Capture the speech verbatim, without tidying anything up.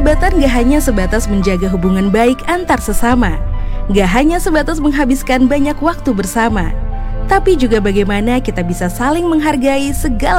Persahabatan gak hanya sebatas menjaga hubungan baik antar sesama, gak hanya sebatas menghabiskan banyak waktu bersama, tapi juga bagaimana kita bisa saling menghargai segala